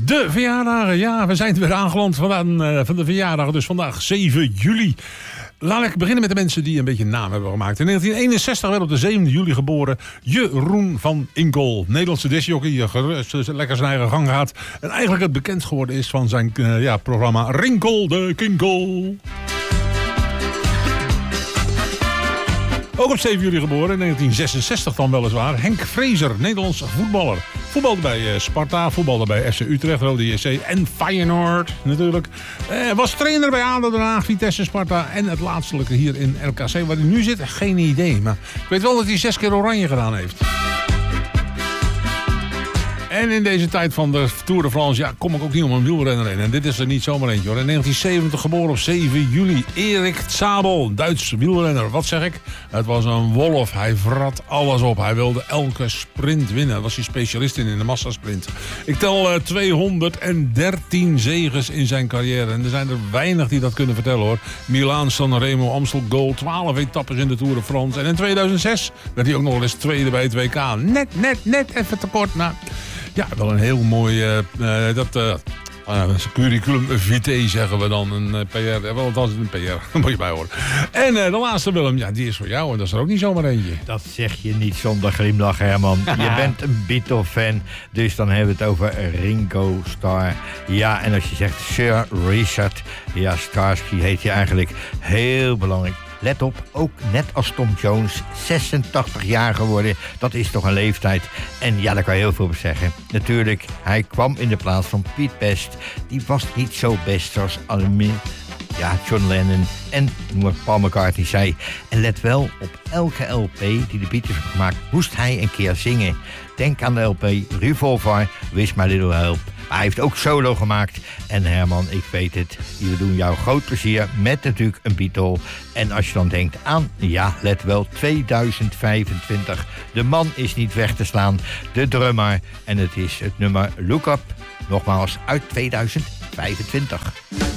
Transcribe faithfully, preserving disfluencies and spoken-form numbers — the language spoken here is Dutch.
De verjaardagen, ja, we zijn er weer aangeland van, uh, van de verjaardagen. Dus vandaag zeven juli. Laat ik beginnen met de mensen die een beetje naam hebben gemaakt. In negentien eenenzestig werd op de zevende juli geboren Jeroen van Inkel. Nederlandse discjockey, die gerust lekker zijn eigen gang gaat. En eigenlijk het bekend geworden is van zijn uh, ja, programma Rinkel de Kinkel. Ook op zeven juli geboren, in negentien zesenzestig dan weliswaar. Henk Vrezer, Nederlands voetballer. Voetbalde bij Sparta, voetbalde bij F C Utrecht, Rode J C en Feyenoord natuurlijk. Eh, was trainer bij A D O Den Haag, Vitesse, Sparta en het laatstelijke hier in R K C. Waar hij nu zit, geen idee. Maar ik weet wel dat hij zes keer oranje gedaan heeft. En in deze tijd van de Tour de France, ja, kom ik ook niet om een wielrenner heen. En dit is er niet zomaar eentje hoor. In negentien zeventig geboren op zeven juli. Erik Zabel, Duits wielrenner. Wat zeg ik? Het was een wolf. Hij vrat alles op. Hij wilde elke sprint winnen. Daar was hij specialist in, in de massasprint. Ik tel uh, tweehonderddertien zeges in zijn carrière. En er zijn er weinig die dat kunnen vertellen hoor. Milaan, Sanremo, Amstel Gold. twaalf etappes in de Tour de France. En in tweeduizend zes werd hij ook nog eens tweede bij het W K. Net, net, net even tekort. Nou... Ja, wel een heel mooi, uh, uh, dat, uh, uh, curriculum vitae zeggen we dan, een uh, P R, wel dat is een P R, daar moet je bij horen. En uh, de laatste Willem, ja, die is voor jou en dat is er ook niet zomaar eentje. Dat zeg je niet zonder glimlach, Herman. Je bent een Beatle-fan, dus dan hebben we het over Ringo Starr. Ja, en als je zegt Sir Richard, ja, Starsky heet je eigenlijk, heel belangrijk. Let op, ook net als Tom Jones, zesentachtig jaar geworden. Dat is toch een leeftijd. En ja, daar kan je heel veel op zeggen. Natuurlijk, hij kwam in de plaats van Pete Best. Die was niet zo best zoals ja, John Lennon en Paul McCartney zei. En let wel, op elke L P die de Beatles hebben gemaakt, moest hij een keer zingen. Denk aan de L P Revolver, Wish My Little Help. Maar hij heeft ook solo gemaakt. En Herman, ik weet het, we doen jou groot plezier met natuurlijk een Beatle. En als je dan denkt aan, ja, let wel, tweeduizend vijfentwintig. De man is niet weg te slaan, de drummer. En het is het nummer Look Up, nogmaals uit tweeduizend vijfentwintig.